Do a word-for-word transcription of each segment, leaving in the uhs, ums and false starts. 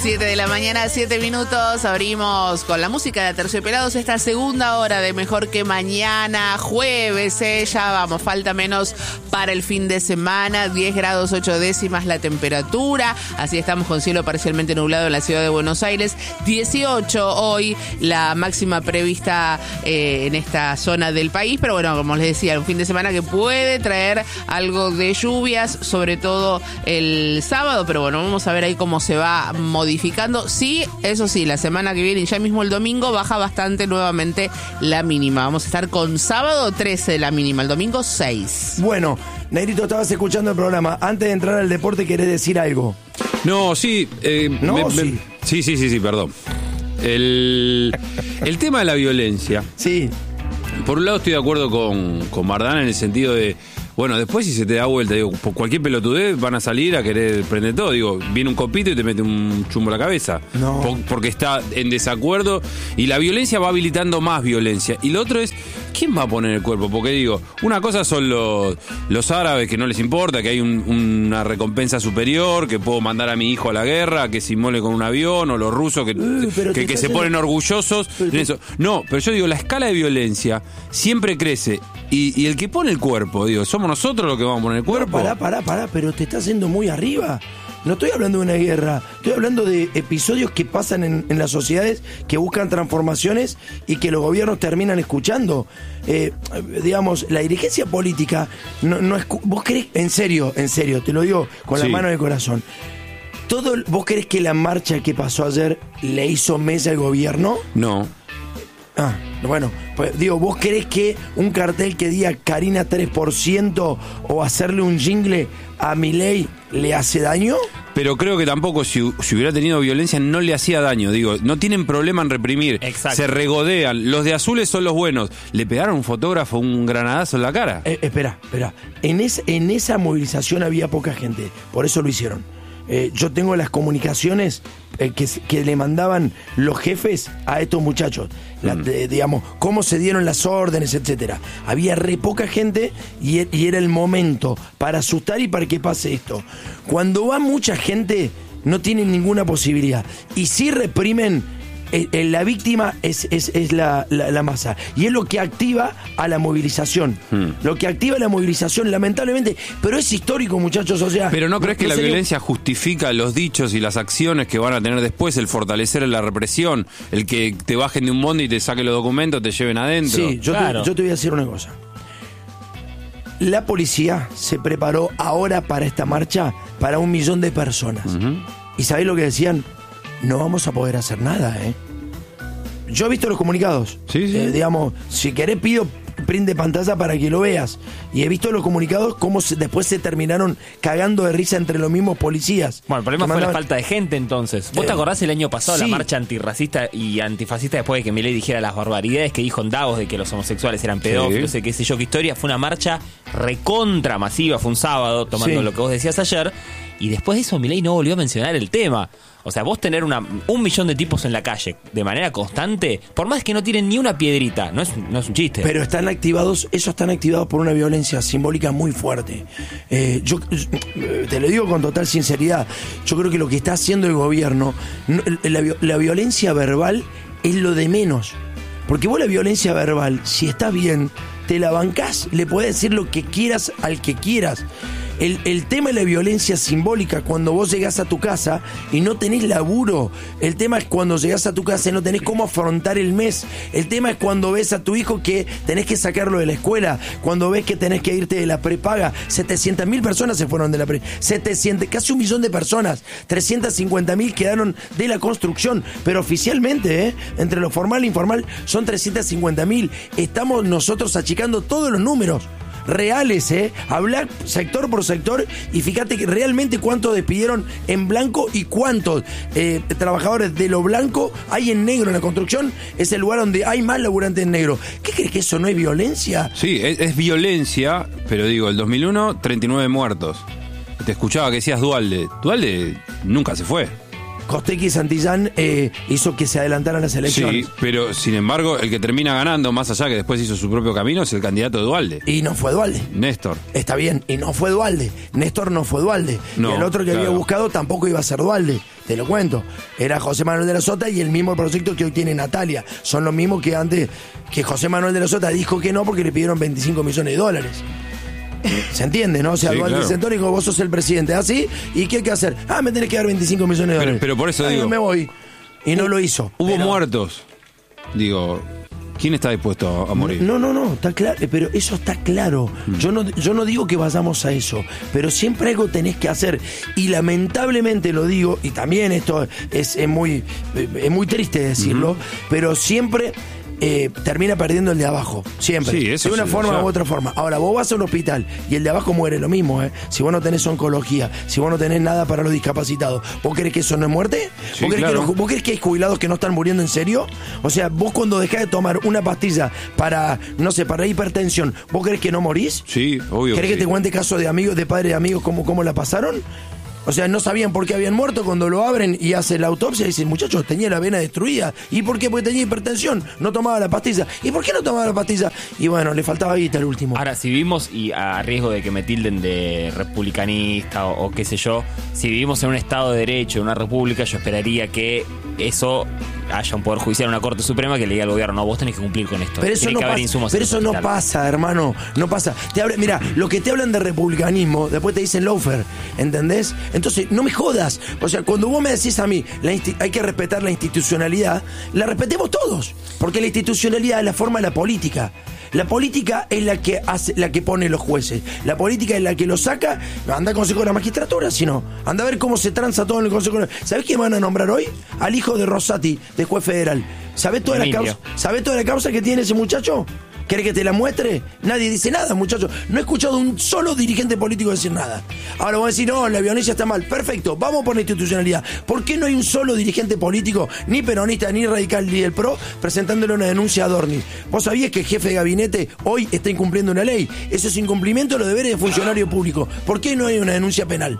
siete de la mañana, siete minutos, abrimos con la música de Aterciopelados esta segunda hora de Mejor que Mañana, jueves, ¿eh? Ya vamos, falta menos para el fin de semana, diez grados ocho décimas la temperatura, así estamos con cielo parcialmente nublado en la ciudad de Buenos Aires, dieciocho hoy la máxima prevista eh, en esta zona del país, pero bueno, como les decía, un fin de semana que puede traer algo de lluvias, sobre todo el sábado, pero bueno, vamos a ver ahí cómo se va modificando. Sí, eso sí, la semana que viene y ya mismo el domingo baja bastante nuevamente la mínima. Vamos a estar con sábado trece la mínima, el domingo seis. Bueno, Negrito, estabas escuchando el programa. Antes de entrar al deporte, ¿querés decir algo? No, sí. Eh, no, me, sí. Me, sí, sí, sí, sí, perdón. El, el tema de la violencia. Sí. Por un lado estoy de acuerdo con, con Mardana en el sentido de... Bueno, después si se te da vuelta, digo, por cualquier pelotudez van a salir a querer prender todo. Digo, viene un copito y te mete un chumbo a la cabeza. No. Por, porque está en desacuerdo y la violencia va habilitando más violencia. Y lo otro es, ¿quién va a poner el cuerpo? Porque digo, una cosa son los, los árabes que no les importa, que hay un, una recompensa superior, que puedo mandar a mi hijo a la guerra, que se inmole con un avión, o los rusos que, uh, que, que se haciendo... ponen orgullosos en eso. No, pero yo digo, la escala de violencia siempre crece. Y, y el que pone el cuerpo, digo, ¿somos nosotros los que vamos a poner el cuerpo? No, pará, pará, pará, pero te estás yendo muy arriba. No estoy hablando de una guerra, estoy hablando de episodios que pasan en, en las sociedades, que buscan transformaciones y que los gobiernos terminan escuchando. Eh, digamos, la dirigencia política, no, no escu- vos querés, en serio, en serio, te lo digo con sí. la mano en el corazón. Todo, ¿Vos crees que la marcha que pasó ayer le hizo mesa al gobierno? No. Ah, bueno, pues digo, ¿vos crees que un cartel que diga Karina tres por ciento o hacerle un jingle a Milei le hace daño? Pero creo que tampoco, si, si hubiera tenido violencia, no le hacía daño. Digo, no tienen problema en reprimir. Exacto. Se regodean. Los de azules son los buenos. Le pegaron a un fotógrafo un granadazo en la cara. Eh, espera, espera. En, es, en esa movilización había poca gente. Por eso lo hicieron. Eh, yo tengo las comunicaciones eh, que, que le mandaban los jefes a estos muchachos, la, mm. de, digamos, cómo se dieron las órdenes, etcétera. Había re poca gente y, y era el momento para asustar y para que pase esto. Cuando va mucha gente, no tienen ninguna posibilidad. Y si reprimen, eh, eh, la víctima es, es, es la, la, la masa. Y es lo que activa a la movilización. Mm. Lo que activa la movilización, lamentablemente, pero es histórico, muchachos. O sea, pero ¿no crees no, que no la sería... violencia justifica los dichos y las acciones que van a tener después, el fortalecer la represión, el que te bajen de un bondi y te saquen los documentos, te lleven adentro? Sí, yo, claro. te, yo te voy a decir una cosa. La policía se preparó ahora para esta marcha para un millón de personas. Uh-huh. ¿Y sabés lo que decían? No vamos a poder hacer nada, ¿eh? Yo he visto los comunicados. Sí, sí. Eh, digamos, si querés pido print de pantalla para que lo veas. Y he visto los comunicados cómo se, después se terminaron cagando de risa entre los mismos policías. Bueno, el problema fue mandaban... la falta de gente entonces. ¿Vos eh, te acordás el año pasado sí. la marcha antirracista y antifascista después de que Milei dijera las barbaridades que dijo en Davos de que los homosexuales eran pedófilos, sí. qué sé yo qué historia? Fue una marcha recontra masiva, fue un sábado, tomando sí. lo que vos decías ayer, y después de eso Milei no volvió a mencionar el tema. O sea, vos tener una, un millón de tipos en la calle de manera constante, por más que no tiren ni una piedrita, no es, no es un chiste. Pero están activados, esos están activados por una violencia simbólica muy fuerte. Eh, yo te lo digo con total sinceridad, yo creo que lo que está haciendo el gobierno, no, la, la violencia verbal es lo de menos. Porque vos la violencia verbal, si estás bien, te la bancás, le podés decir lo que quieras al que quieras. El, el tema de la violencia simbólica, cuando vos llegás a tu casa y no tenés laburo. El tema es cuando llegás a tu casa y no tenés cómo afrontar el mes. El tema es cuando ves a tu hijo que tenés que sacarlo de la escuela. Cuando ves que tenés que irte de la prepaga. setecientas mil personas se fueron de la prepaga. setecientas, casi un millón de personas. trescientas cincuenta mil quedaron de la construcción. Pero oficialmente, ¿eh? entre lo formal e informal, son trescientas cincuenta mil. Estamos nosotros achicando todos los números reales, ¿eh? Hablar sector por sector y fíjate que realmente cuántos despidieron en blanco y cuántos eh, trabajadores de lo blanco hay en negro en la construcción. Es el lugar donde hay más laburantes en negro. ¿Qué crees que eso no es violencia? Sí, es, es violencia, pero digo, el dos mil uno, treinta y nueve muertos. Te escuchaba que decías Duhalde. Duhalde nunca se fue. Costequi y Santillán eh, hizo que se adelantaran las elecciones. Sí, pero sin embargo, el que termina ganando, más allá que después hizo su propio camino, es el candidato de Duhalde. Y no fue Duhalde. Néstor. Está bien, y no fue Duhalde. Néstor no fue Duhalde. No, y el otro que claro. había buscado tampoco iba a ser Duhalde. Te lo cuento. Era José Manuel de la Sota y el mismo proyecto que hoy tiene Natalia. Son los mismos que antes, que José Manuel de la Sota dijo que no porque le pidieron veinticinco millones de dólares. ¿Se entiende, no? O sea, Sí, Duhalde claro. sentó y dijo, vos sos el presidente, ¿así? ¿Y qué hay que hacer? Ah, me tenés que dar veinticinco millones de Pero- dólares. pero por eso Ah, digo- me voy. Y no lo hizo. Hubo Pero- muertos. Digo, ¿quién está dispuesto a, a morir? No, no, no, está claro, pero eso está claro. Yo no, yo no digo que vayamos a eso, pero siempre algo tenés que hacer. Y lamentablemente lo digo, y también esto es, es muy, es muy triste decirlo, pero siempre eh, termina perdiendo el de abajo. Siempre. Sí, eso de una sí, forma ya. u otra forma. Ahora, vos vas a un hospital y el de abajo muere lo mismo, ¿eh? Si vos no tenés oncología, si vos no tenés nada para los discapacitados, ¿vos crees que eso no es muerte? Sí, ¿Vos, crees claro. que los- ¿Vos crees que hay jubilados que no están muriendo en serio? O sea, vos cuando dejás de tomar una pastilla para, no sé, para hipertensión, ¿vos crees que no morís? Sí, obvio. ¿Querés que sí. te cuente casos de amigos, de padres de amigos, cómo, cómo la pasaron? O sea, no sabían por qué habían muerto. Cuando lo abren y hacen la autopsia, dicen, muchachos, tenía la vena destruida. ¿Y por qué? Porque tenía hipertensión. No tomaba la pastilla. ¿Y por qué no tomaba la pastilla? Y bueno, le faltaba guita al último. Ahora, si vivimos, y a riesgo de que me tilden de republicanista o, o qué sé yo, si vivimos en un Estado de Derecho, en una república, yo esperaría que eso haya un poder judicial, una Corte Suprema que le diga al gobierno, no, vos tenés que cumplir con esto. Pero eso Tiene no que haber pasa, insumos pero en eso el no hospital. pasa, hermano, no pasa. Te habla, mira, lo que te hablan de republicanismo, después te dicen loafer, ¿entendés? Entonces, no me jodas. O sea, cuando vos me decís a mí, la insti- hay que respetar la institucionalidad, la respetemos todos, porque la institucionalidad es la forma de la política. La política es la que hace, la que pone los jueces. La política es la que lo saca. Anda al Consejo de la Magistratura, si no. Anda a ver cómo se tranza todo en el Consejo de la... ¿Sabés quién van a nombrar hoy? Al hijo de Rosati, de juez federal. ¿Sabés toda la Emilio. causa? ¿Sabés toda la causa que tiene ese muchacho? ¿Querés que te la muestre? Nadie dice nada, muchachos. No he escuchado a un solo dirigente político decir nada. Ahora vos decís, no, la violencia está mal. Perfecto, vamos por la institucionalidad. ¿Por qué no hay un solo dirigente político, ni peronista, ni radical, ni del PRO, presentándole una denuncia a Dornis? ¿Vos sabías que el jefe de gabinete hoy está incumpliendo una ley? Eso es incumplimiento de los deberes de funcionario público. ¿Por qué no hay una denuncia penal?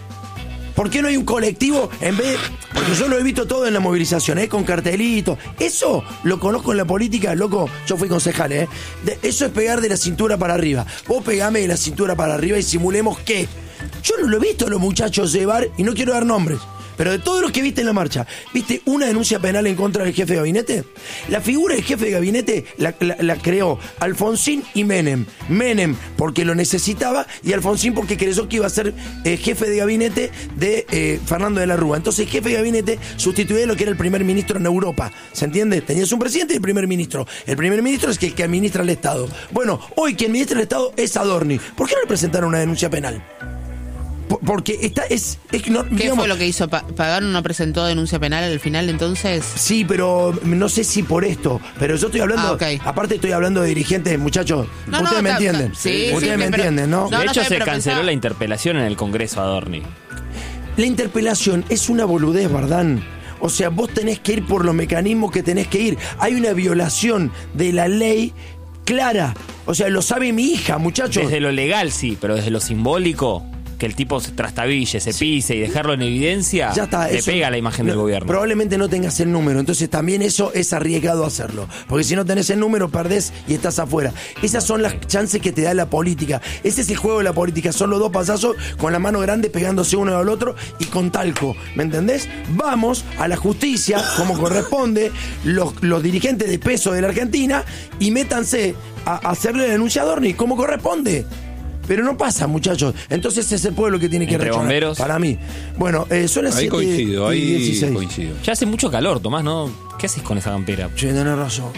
¿Por qué no hay un colectivo en vez de... Porque yo lo he visto todo en la movilización, ¿eh? Con cartelitos. Eso lo conozco en la política, loco. Yo fui concejal, ¿eh? De- eso es pegar de la cintura para arriba. Vos pegame de la cintura para arriba y simulemos que... Yo no lo he visto a los muchachos llevar, y no quiero dar nombres, pero de todos los que viste en la marcha, ¿viste una denuncia penal en contra del jefe de gabinete? La figura del jefe de gabinete la, la- la creó Alfonsín y Menem. Menem porque lo necesitaba y Alfonsín porque creyó que iba a ser eh, jefe de gabinete de eh, Fernando de la Rúa. Entonces el jefe de gabinete sustituía lo que era el primer ministro en Europa. ¿Se entiende? Tenías un presidente y el primer ministro. El primer ministro es el que administra el Estado. Bueno, hoy quien administra el Estado es Adorni. ¿Por qué no le presentaron una denuncia penal? Por- Porque está, es, es que no, ¿Qué digamos, fue lo que hizo? Pa- ¿Pagano no presentó denuncia penal al final entonces? Sí, pero no sé si por esto. Pero yo estoy hablando. Ah, ok. Aparte, estoy hablando de dirigentes, muchachos. No, ustedes no, me está- entienden. está- sí, ustedes sí, me pero- entienden, ¿no? No, De no, hecho, está bien, se pero canceló pensaba- la interpelación en el Congreso a Adorni. La interpelación es una boludez, Bardán. O sea, vos tenés que ir por los mecanismos que tenés que ir. Hay una violación de la ley clara. O sea, lo sabe mi hija, muchachos. Desde lo legal, sí, pero desde lo simbólico, que el tipo se trastabille, se pise y dejarlo en evidencia, Ya está, le eso- pega la imagen no, del gobierno. Probablemente no tengas el número, entonces también eso es arriesgado hacerlo. Porque si no tenés el número, perdés y estás afuera. Esas son las chances que te da la política. Ese es el juego de la política. Son los dos payasos con la mano grande pegándose uno al otro y con talco. ¿Me entendés? Vamos a la justicia, como corresponde, los, los dirigentes de peso de la Argentina, y métanse a, a hacerle la denuncia a Adorni, como corresponde. Pero no pasa, muchachos. Entonces ese es el pueblo que tiene que Entre reaccionar. bomberos. Para mí. Bueno, eh, son las Ahí siete coincido, y ahí dieciséis. coincido. Ya hace mucho calor, Tomás, ¿no? ¿Qué haces con esa campera? Sí, tenés razón.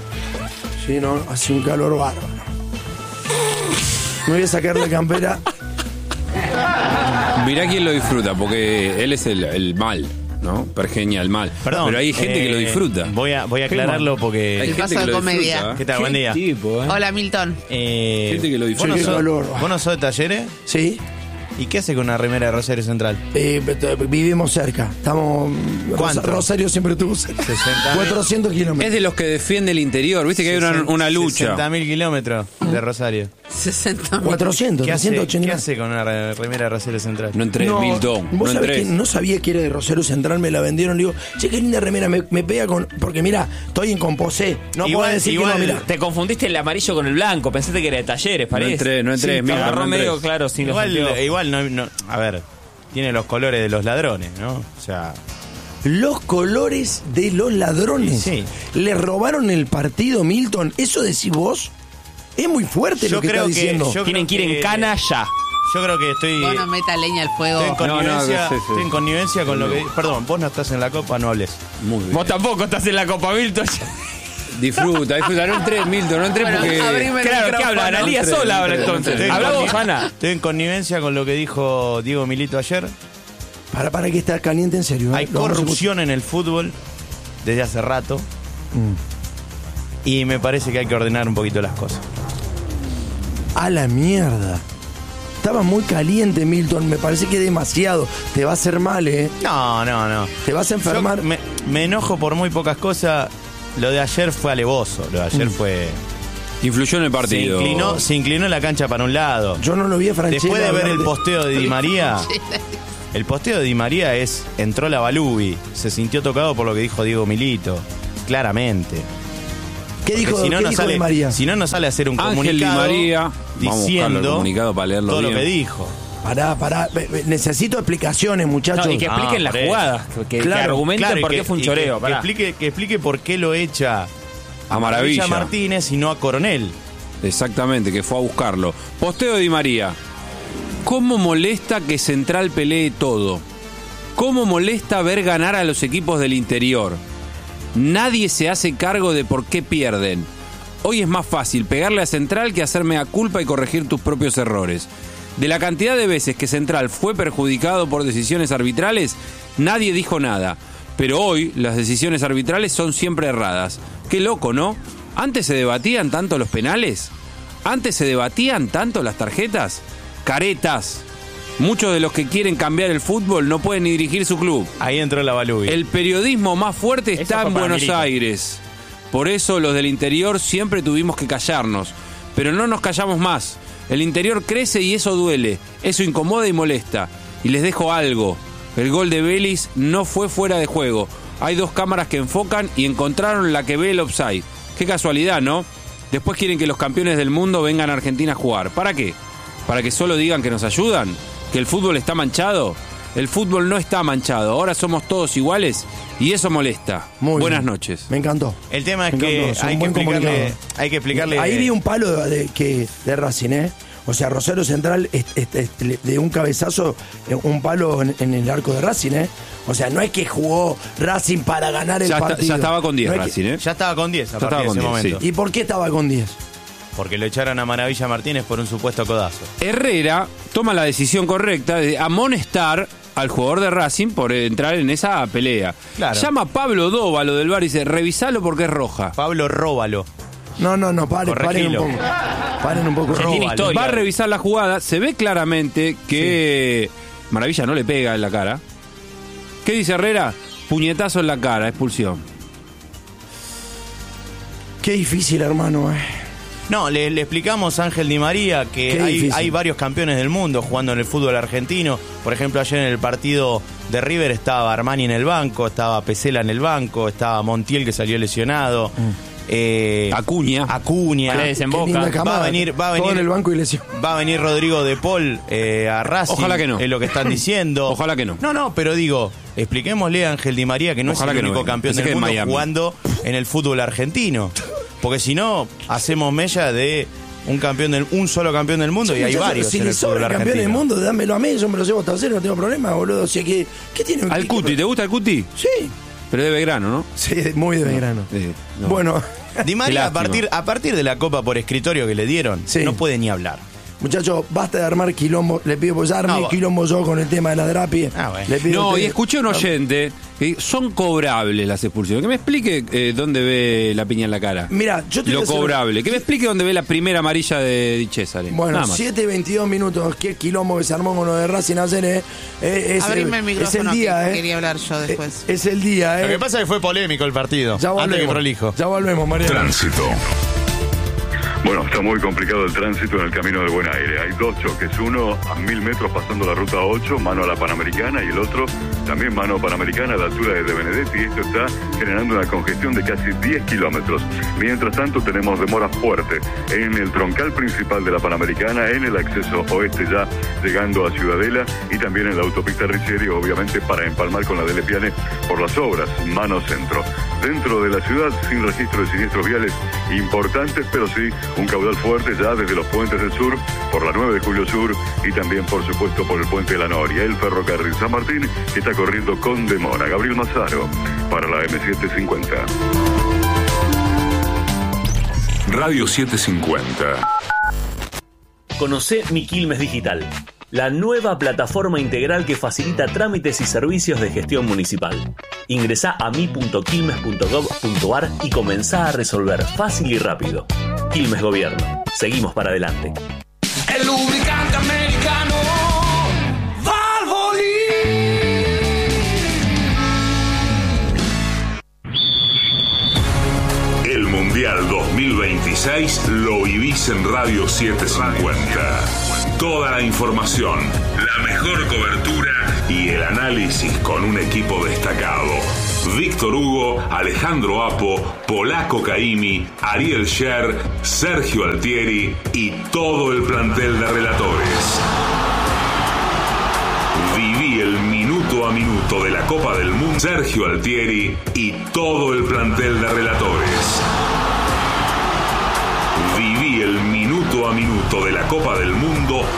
Sí, no, hace un calor bárbaro. Me voy a sacar la campera. Mirá quién lo disfruta, porque él es el, el mal, ¿no? Pergeña, el mal. Perdón. Pero hay gente que lo eh, disfruta. Voy a, voy a Qué aclararlo mal. porque. Hay El gente paso que de lo comedia. disfruta, ¿eh? ¿Qué tal? Buen día. Tipo, ¿eh? Hola, Milton. Eh, Gente que lo ¿vos, disfruta. no Qué sos, calor. ¿Vos no sos de Talleres? Sí. ¿Y qué hace con una remera de Rosario Central? Eh, vivimos cerca. Estamos. ¿Cuánto? Rosario siempre tuvo cerca. sesenta mil. cuatrocientos kilómetros. Es de los que defiende el interior, viste que hay una, una lucha. sesenta mil kilómetros de Rosario. sesenta mil. cuatrocientos, ¿Qué hace, trescientos ochenta. ¿Qué hace con una re- remera de Rosario Central? No entrés, Milton. No vos sabés entrés. que no sabía que era de Rosario Central, me la vendieron. Le digo, che, qué linda remera, me, me pega con. Porque mira, estoy en Composé. No Igual- puedo decir igual- que no, mira. Te confundiste el amarillo con el blanco, pensaste que era de Talleres, parece. No entré, no entré, Sí, mira, te agarró no entré. medio claro sin los Igual, anteojos. igual no, no- a ver, tiene los colores de los ladrones, ¿no? O sea, Los colores de los ladrones. Sí. Le robaron el partido, Milton. ¿Eso decís vos? Es muy fuerte Yo lo que creo estás que- diciendo. yo- Tienen que ir en que- cana ya. yo creo que estoy, Vos no meta leña al fuego. estoy en No, no, connivencia, sí, sí. estoy en connivencia con lo que... Perdón, vos no estás en la Copa, no hables. Muy bien. Vos tampoco estás en la Copa Milton. Disfruta, disfruta. No entrés, Milton, no entrés Bueno, porque. abrime el Claro, ¿qué micrófono. habla? Analía Entre, sola ahora entre, entonces. entre. Habla vos, Estoy en- Ana. Estoy en connivencia con lo que dijo Diego Milito ayer. Para, para que está caliente en serio. ¿eh? Hay Lo vamos a corrupción en el fútbol desde hace rato. Mm. Y me parece que hay que ordenar un poquito las cosas. A la mierda. Estaba muy caliente, Milton. Me parece que demasiado. Te va a hacer mal, ¿eh? No, no, no. Te vas a enfermar. Yo me, me enojo por muy pocas cosas. Lo de ayer fue alevoso. Lo de ayer fue... Influyó en el Se partido. inclinó, se inclinó la cancha para un lado. Yo no lo vi a Franchella. Después de ver hablar el de- posteo de Di María, el posteo de Di María es, entró la Balubi, se sintió tocado por lo que dijo Diego Milito, claramente. ¿Qué dijo, Porque si no, ¿qué no dijo sale, Di María? si no, no sale a hacer un Ángel Di comunicado María, vamos a buscarlo el diciendo comunicado para leerlo todo bien. lo que dijo. Pará, pará. Ve- ve- Necesito explicaciones, muchachos. No, y que expliquen Ah, las por eso. jugadas, que, que Claro, argumenten Claro, y por que- qué fue un y choreo. Que, que pará. explique, que explique por qué lo echa A Maravilla. Martínez y no a Coronel. Exactamente, que fue a buscarlo. Posteo de Di María. ¿Cómo molesta que Central pelee todo? ¿Cómo molesta ver ganar a los equipos del interior? Nadie se hace cargo de por qué pierden. Hoy es más fácil pegarle a Central que hacerme a culpa y corregir tus propios errores. De la cantidad de veces que Central fue perjudicado por decisiones arbitrales, nadie dijo nada. Pero hoy las decisiones arbitrales son siempre erradas. Qué loco, ¿no? ¿Antes se debatían tanto los penales? ¿Antes se debatían tanto las tarjetas? Caretas. Muchos de los que quieren cambiar el fútbol no pueden ni dirigir su club. Ahí entró la Balubi. El periodismo más fuerte Eso está fue en para Buenos Milito. Aires. Por eso los del interior siempre tuvimos que callarnos. Pero no nos callamos más. El interior crece y eso duele. Eso incomoda y molesta. Y les dejo algo. El gol de Vélez no fue fuera de juego. Hay dos cámaras que enfocan y encontraron la que ve el offside. Qué casualidad, ¿no? Después quieren que los campeones del mundo vengan a Argentina a jugar. ¿Para qué? ¿Para que solo digan que nos ayudan? ¿Que el fútbol está manchado? El fútbol no está manchado. Ahora somos todos iguales y eso molesta. Muy Buenas bien. noches. Me encantó. El tema es Me que encantó, es un hay que, buen explicarle, comunicado. hay que explicarle... Ahí vi un palo de, de- que, de Racing, ¿eh? O sea, Rosario Central es- es- es- le- de un cabezazo, eh, un palo en, en el arco de Racing, ¿eh? O sea, no es que jugó Racing para ganar el Ya, está- partido. ya estaba con diez No es que- Racing, ¿eh? Ya estaba con diez a Ya partir estaba de con ese diez, momento. sí. ¿Y por qué estaba con diez? Porque lo echaron a Maravilla Martínez por un supuesto codazo. Herrera toma la decisión correcta de amonestar al jugador de Racing por entrar en esa pelea. Claro. Llama a Pablo Dóvalo del bar y dice, revisalo porque es roja. Pablo Róbalo. No, no, no, paren, paren un Corregilo. poco. Paren un poco. Que tiene Róbalo. historia. Va a revisar la jugada, se ve claramente que Maravilla no le pega en la cara. ¿Qué dice Herrera? Puñetazo en la cara, expulsión. Qué difícil, hermano, eh. No, le, le explicamos a Ángel Di María Qué que hay, difícil. hay varios campeones del mundo jugando en el fútbol argentino. Por ejemplo, ayer en el partido de River estaba Armani en el banco, estaba Pesela en el banco, estaba Montiel que salió lesionado. eh, Acuña. Acuña. Paredes en Boca. Qué linda camada. Va a venir- va a Todo venir- en el banco y lesión. Va a venir Rodrigo de Paul eh, a Racing. Ojalá que no. Es lo que están diciendo. Ojalá que no. No, no, pero digo, expliquémosle a Ángel Di María que no Ojalá es el que no único venga. campeón Pensé del que en mundo Miami. jugando en el fútbol argentino. Porque si no, hacemos mella de un campeón del, un solo campeón del mundo Sí, y hay muchachos, varios Si en le el fútbol sobra campeón del argentino. mundo, dámelo a mí, yo me lo llevo hasta cero, no tengo problema, boludo. O sea, ¿qué, qué tiene? Al qué- Cuti, ¿te gusta el Cuti? Sí. Pero de Belgrano, ¿no? Sí, muy de Belgrano. Eh, no. Bueno, Di Qué María, a lástima. partir, a partir de la copa por escritorio que le dieron, Sí. no puede ni hablar. Muchachos, basta de armar quilombo. Le pido, pues ya armé No, quilombo yo con el tema de la terapia. Ah, bueno. Le pido a No, ustedes- y escuché a un oyente que son cobrables las expulsiones. Que me explique eh, dónde ve la piña en la cara. Mira, yo te voy Lo a hacer- cobrable. Que me explique dónde ve la primera amarilla de Di Cesare. Bueno, Nada más. siete y veintidós minutos. Qué quilombo que se armó con lo de Racing ayer, eh. Eh, es, Abrime el es micrófono, el día, que eh. quería hablar yo después. Es, es el día, eh. Lo que pasa es que fue polémico el partido. Ya Antes que volvemos. prolijo. Ya volvemos, Mariano. Tránsito. Bueno, está muy complicado el tránsito en el Camino del Buen Aire. Hay dos choques, uno a mil metros pasando la ruta ocho, mano a la Panamericana, y el otro también mano Panamericana a la altura de De Benedetti, y esto está generando una congestión de casi diez kilómetros. Mientras tanto tenemos demoras fuertes en el troncal principal de la Panamericana, en el acceso oeste ya llegando a Ciudadela, y también en la autopista Riccieri, obviamente para empalmar con la de Lepiane por las obras, mano centro. Dentro de la ciudad, sin registro de siniestros viales importantes, pero sí un caudal fuerte ya desde los puentes del sur, por la nueve de Julio Sur, y también, por supuesto, por el puente de la Noria, el ferrocarril San Martín, que está corriendo con demora. Gabriel Mazaro, para la eme setecientos cincuenta. Radio setecientos cincuenta. Conocé Mi Quilmes Digital, la nueva plataforma integral que facilita trámites y servicios de gestión municipal. Ingresá a mi punto quilmes punto gov punto ar y comenzá a resolver fácil y rápido. Quilmes Gobierno. Seguimos para adelante. El lubricante americano Valvoline. El Mundial dos mil veintiséis lo vivís en Radio setecientos cincuenta. Toda la información, la mejor cobertura y el análisis con un equipo destacado. Víctor Hugo, Alejandro Apo, Polaco Caimi, Ariel Sher, Sergio Altieri y todo el plantel de relatores. Viví el minuto a minuto de la Copa del Mundo. Sergio Altieri y todo el plantel de relatores. Viví el minuto a minuto de la Copa del Mundo